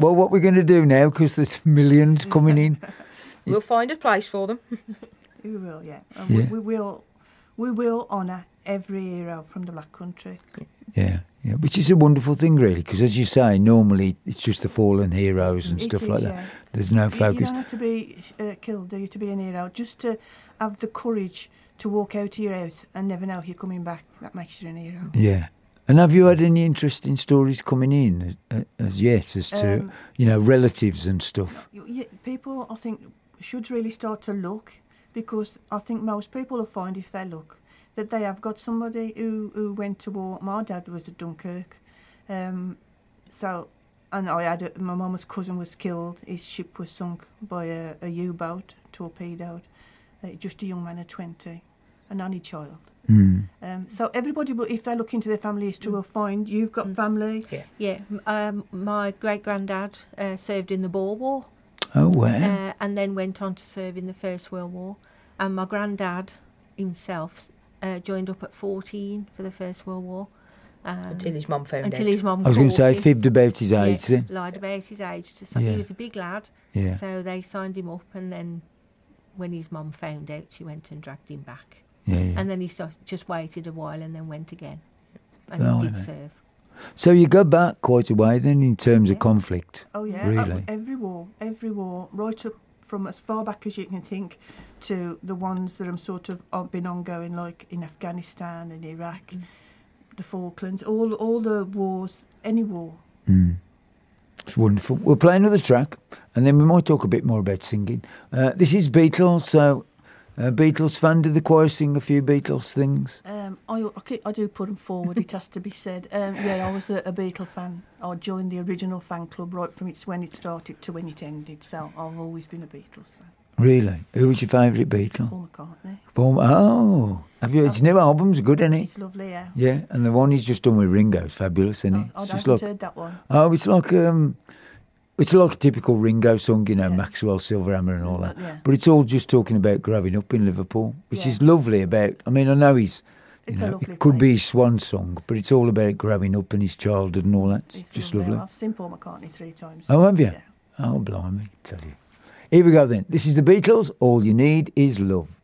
Well, what we're going to do now, because there's millions coming in. We'll find a place for them. We will, yeah. Yeah. We will honour every hero from the Black Country. Yeah, which is a wonderful thing, really, because as you say, normally it's just the fallen heroes and It stuff is, like yeah. that. There's no You focus. don't have to be killed, do you, to be an hero? Just to have the courage to walk out of your house and never know if you're coming back. That makes you an hero. Yeah. And have you had any interesting stories coming in as yet as to, relatives and stuff? People, I think, should really start to look, because I think most people will find, if they look, that they have got somebody who went to war. My dad was at Dunkirk. And my mama's cousin was killed. His ship was sunk by a U-boat, torpedoed. Just a young man of 20, an only child. Mm. So everybody, if they look into their family history, will find you've got family. Yeah. My great-granddad served in the Boer War. Oh, wow. And then went on to serve in the First World War. And my granddad himself joined up at 14 for the First World War. Until his mum found out. Until his mum I was going to say, 40. fibbed about his age then. Lied about his age. Yeah. He was a big lad. Yeah. So they signed him up, and then when his mum found out, she went and dragged him back. Yeah. And then he just waited a while and then went again. And he did serve. So you go back quite a way then in terms of conflict. Oh yeah, Really? every war, right up from as far back as you can think to the ones that have been ongoing, like in Afghanistan and Iraq, the Falklands, all the wars, any war. Mm. It's wonderful. We'll play another track and then we might talk a bit more about singing. This is Beatles, so Beatles fan. Did the choir sing a few Beatles things? I do put them forward, it has to be said. I was a Beatle fan. I joined the original fan club right from when it started to when it ended, so I've always been a Beatles fan. Really? Who was your favourite Beatle? Paul McCartney. Have you? His new album's good, isn't it? It's lovely, yeah. Yeah, and the one he's just done with Ringo is fabulous, isn't it? I haven't heard that one. Oh, it's like a typical Ringo song, Maxwell Silverhammer and all that. Yeah. But it's all just talking about growing up in Liverpool, which is lovely. I know he's, it could be his swan song, but it's all about growing up and his childhood and all that. It's just lovely. I've seen Paul McCartney 3 times. Oh, have you? Yeah. Oh, blimey, tell you. Here we go then. This is the Beatles. All you need is love.